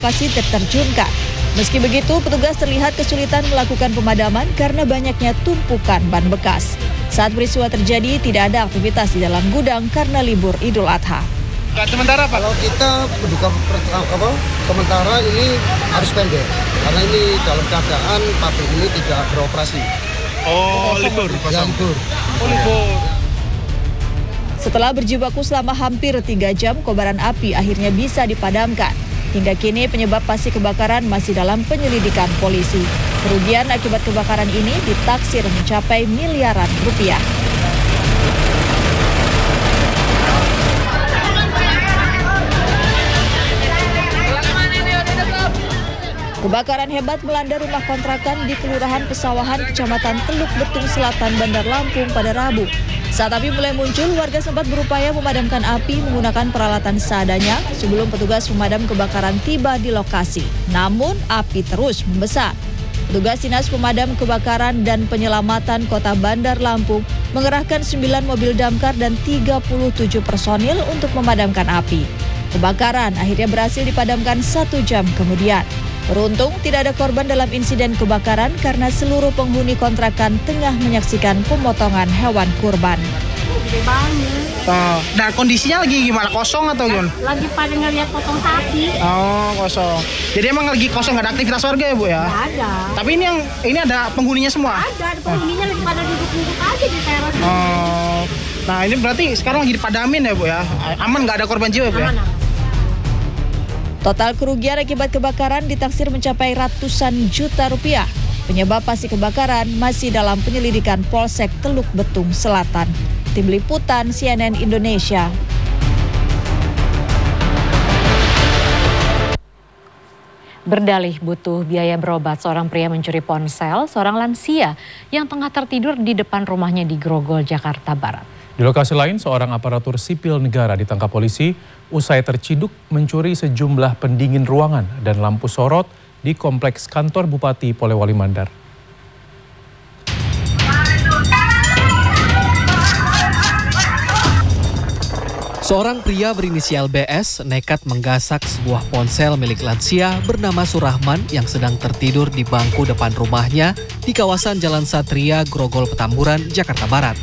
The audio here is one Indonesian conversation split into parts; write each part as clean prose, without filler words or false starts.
lokasi terjunkan. Meski begitu, petugas terlihat kesulitan melakukan pemadaman karena banyaknya tumpukan ban bekas. Saat peristiwa terjadi, tidak ada aktivitas di dalam gudang karena libur Idul Adha. Sementara Pak, kalau kita menduga sementara ini harus pendek karena ini dalam keadaan pabrik ini tidak beroperasi. Libur. Ya, libur. Libur. Setelah berjibaku selama hampir 3 jam, kobaran api akhirnya bisa dipadamkan. Hingga kini penyebab pasti kebakaran masih dalam penyelidikan polisi. Kerugian akibat kebakaran ini ditaksir mencapai miliaran rupiah. Kebakaran hebat melanda rumah kontrakan di Kelurahan Pesawahan, Kecamatan Teluk Betung Selatan, Bandar Lampung pada Rabu. Saat api mulai muncul, warga sempat berupaya memadamkan api menggunakan peralatan seadanya sebelum petugas pemadam kebakaran tiba di lokasi. Namun, api terus membesar. Petugas Dinas Pemadam Kebakaran dan Penyelamatan Kota Bandar Lampung mengerahkan 9 mobil damkar dan 37 personil untuk memadamkan api. Kebakaran akhirnya berhasil dipadamkan 1 jam kemudian. Beruntung tidak ada korban dalam insiden kebakaran karena seluruh penghuni kontrakan tengah menyaksikan pemotongan hewan kurban. Gede banget. Nah, kondisinya lagi gimana? Kosong atau gimana? Lagi pada ngeliat potong sapi. Kosong. Jadi emang lagi kosong, nggak ada aktivitas warga ya Bu ya? Nggak ada. Tapi ini ada penghuninya semua? Ada penghuninya lagi pada duduk-duduk aja di teras. Nah ini berarti sekarang lagi dipadamin ya Bu ya? Aman, nggak ada korban jiwa Bu ya? Aman. Total kerugian akibat kebakaran ditaksir mencapai ratusan juta rupiah. Penyebab pasti kebakaran masih dalam penyelidikan Polsek Teluk Betung Selatan. Tim Liputan CNN Indonesia. Berdalih butuh biaya berobat, seorang pria mencuri ponsel seorang lansia yang tengah tertidur di depan rumahnya di Grogol, Jakarta Barat. Di lokasi lain, seorang aparatur sipil negara ditangkap polisi usai terciduk mencuri sejumlah pendingin ruangan dan lampu sorot di kompleks kantor Bupati Polewali Mandar. Seorang pria berinisial BS nekat menggasak sebuah ponsel milik lansia bernama Surahman yang sedang tertidur di bangku depan rumahnya di kawasan Jalan Satria, Grogol, Petamburan, Jakarta Barat.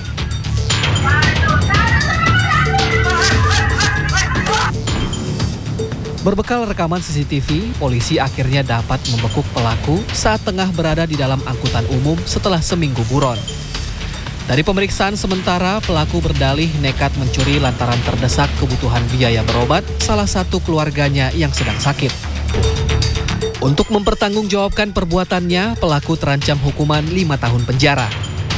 Berbekal rekaman CCTV, polisi akhirnya dapat membekuk pelaku saat tengah berada di dalam angkutan umum setelah seminggu buron. Dari pemeriksaan sementara, pelaku berdalih nekat mencuri lantaran terdesak kebutuhan biaya berobat salah satu keluarganya yang sedang sakit. Untuk mempertanggungjawabkan perbuatannya, pelaku terancam hukuman 5 tahun penjara.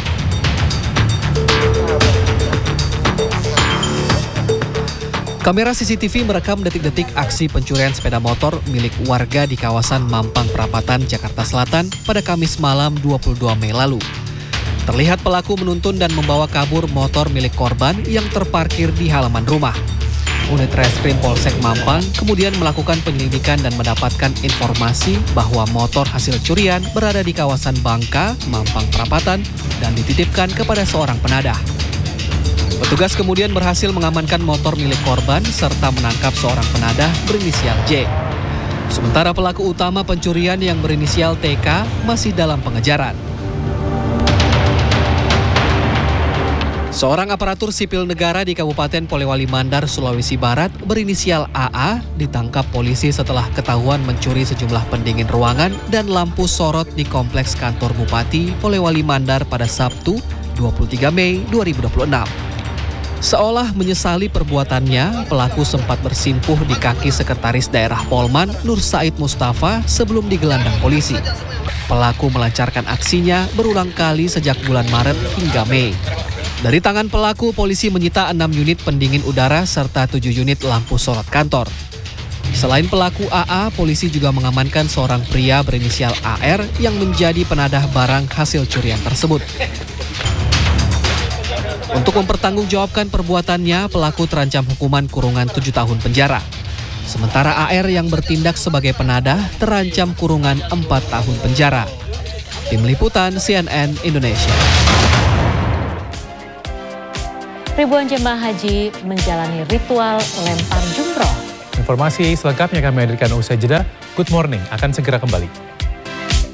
Kamera CCTV merekam detik-detik aksi pencurian sepeda motor milik warga di kawasan Mampang Perapatan, Jakarta Selatan pada Kamis malam 22 Mei lalu. Terlihat pelaku menuntun dan membawa kabur motor milik korban yang terparkir di halaman rumah. Unit Reskrim Polsek Mampang kemudian melakukan penyelidikan dan mendapatkan informasi bahwa motor hasil curian berada di kawasan Bangka, Mampang Perapatan dan dititipkan kepada seorang penadah. Petugas kemudian berhasil mengamankan motor milik korban serta menangkap seorang penadah berinisial J. Sementara pelaku utama pencurian yang berinisial TK masih dalam pengejaran. Seorang aparatur sipil negara di Kabupaten Polewali Mandar, Sulawesi Barat berinisial AA ditangkap polisi setelah ketahuan mencuri sejumlah pendingin ruangan dan lampu sorot di kompleks kantor Bupati Polewali Mandar pada Sabtu 23 Mei 2026. Seolah menyesali perbuatannya, pelaku sempat bersimpuh di kaki Sekretaris Daerah Polman, Nur Said Mustafa, sebelum digelandang polisi. Pelaku melancarkan aksinya berulang kali sejak bulan Maret hingga Mei. Dari tangan pelaku, polisi menyita 6 unit pendingin udara serta 7 unit lampu sorot kantor. Selain pelaku AA, polisi juga mengamankan seorang pria berinisial AR yang menjadi penadah barang hasil curian tersebut. Untuk mempertanggungjawabkan perbuatannya, pelaku terancam hukuman kurungan 7 tahun penjara. Sementara AR yang bertindak sebagai penadah terancam kurungan 4 tahun penjara. Tim Liputan CNN Indonesia. Ribuan jemaah haji menjalani ritual lempar jumroh. Informasi selengkapnya kami hadirkan usai jeda. Good Morning akan segera kembali.